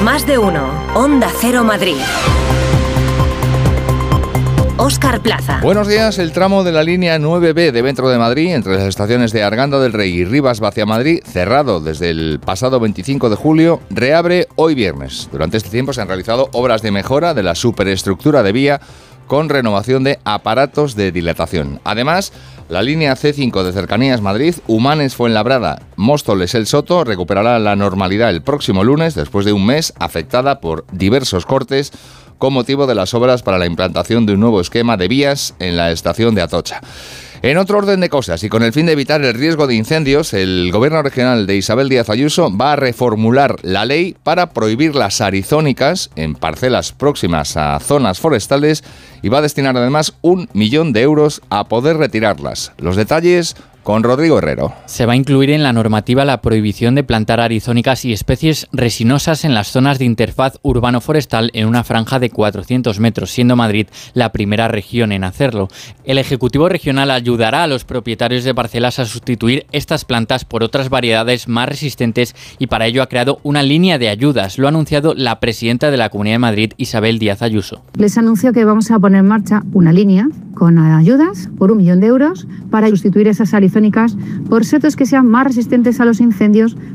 Más de uno. Onda Cero Madrid. Óscar Plaza. Buenos días. El tramo de la línea 9B de Metro de Madrid, entre las estaciones de Arganda del Rey y Rivas hacia Madrid, cerrado desde el pasado 25 de julio, reabre hoy viernes. Durante este tiempo se han realizado obras de mejora de la superestructura de vía con renovación de aparatos de dilatación. Además, la línea C5 de Cercanías Madrid, Humanes Fuenlabrada, Móstoles El Soto, recuperará la normalidad el próximo lunes, después de un mes afectada por diversos cortes con motivo de las obras para la implantación de un nuevo esquema de vías en la estación de Atocha. En otro orden de cosas y con el fin de evitar el riesgo de incendios, el Gobierno regional de Isabel Díaz Ayuso va a reformular la ley para prohibir las arizónicas en parcelas próximas a zonas forestales y va a destinar además 1 millón de euros a poder retirarlas. Los detalles con Rodrigo Herrero. Se va a incluir en la normativa la prohibición de plantar arizónicas y especies resinosas en las zonas de interfaz urbano-forestal en una franja de 400 metros, siendo Madrid la primera región en hacerlo. El Ejecutivo Regional ayudará a los propietarios de parcelas a sustituir estas plantas por otras variedades más resistentes y para ello ha creado una línea de ayudas. Lo ha anunciado la presidenta de la Comunidad de Madrid, Isabel Díaz Ayuso. Les anuncio que vamos a poner en marcha una línea con ayudas por 1 millón de euros para sustituir esas arizónicas por setos que sean más resistentes a los incendios